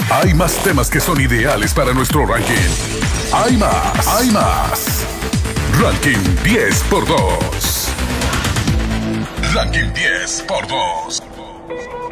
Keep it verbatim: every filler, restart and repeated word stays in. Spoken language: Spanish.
Hay más temas que son ideales para nuestro ranking. Hay más, hay más. Ranking diez por dos. Ranking diez por dos.